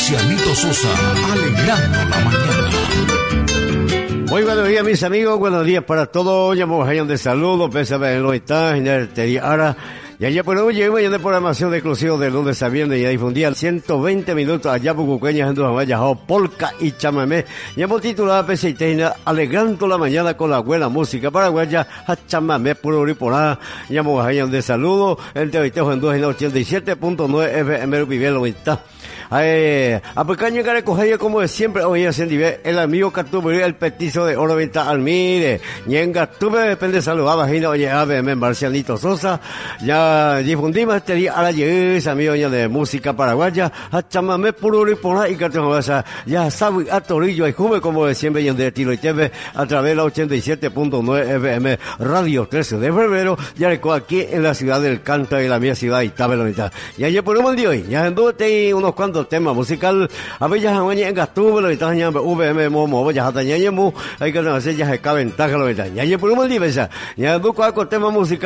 Marcianito Sosa, alegrando la mañana. Muy buenos días, mis amigos, buenos días para todos. Llamamos a de saludos, pésame en los está, en el ahora. Y allá por hoy llegamos ya de programación de exclusivo de lunes a viernes, ya difundía 120 minutos allá por Cuqueña, en Duhamaya, polka y chamamé. Ya hemos titulado Pese y Teina, alegrando la mañana con la buena música paraguaya, a chamamé puro riporá. Llamamos a de saludos, entre hoy en 87.9 FM, Vivielo, está. A pequeño que recoger como de siempre, hoy hacen el amigo Cartubería, el petizo de Oro Venta Almire, y en Gatube depende saludar, vagina, oye, ABM, Marcianito Sosa, ya difundimos este día a la llegada, amigo de música paraguaya, a chamamé puro y por y cartubería, ya sabe, a Torillo y Juve, como de siempre, y en de Tiro y TV, a través de la 87.9 FM, Radio 13 de febrero, ya aquí en la ciudad del Canta y la mía ciudad, y Tabelonita. Y ayer por un día hoy, ya anduve unos cuantos tema musical a ver ya en Gastú lo está ya VM momo ya hasta ya hay que hacer ya se caben taja lo está ya por un día ya busco algo tema musical